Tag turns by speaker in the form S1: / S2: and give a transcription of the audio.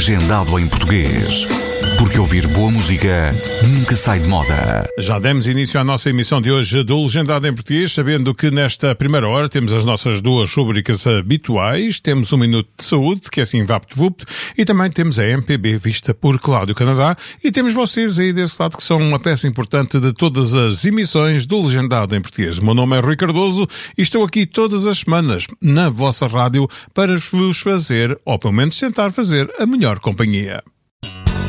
S1: Legendado em Português. Porque ouvir boa música nunca sai de moda.
S2: Já demos início à nossa emissão de hoje do Legendado em Português, sabendo que nesta primeira hora temos as nossas duas rubricas habituais. Temos um minuto de saúde, que é assim VaptVupt, e também temos a MPB vista por Cláudio Canadá, e temos vocês aí desse lado que são uma peça importante de todas as emissões do Legendado em Português. O meu nome é Rui Cardoso e estou aqui todas as semanas na vossa rádio para vos fazer, ou pelo menos tentar fazer, a melhor companhia.